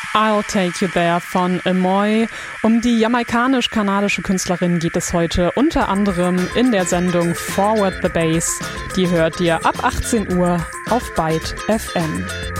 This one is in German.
I'll Take You There von Amoy. Um die jamaikanisch-kanadische Künstlerin geht es heute unter anderem in der Sendung Forward the Bass. Die hört ihr ab 18 Uhr auf Byte FM.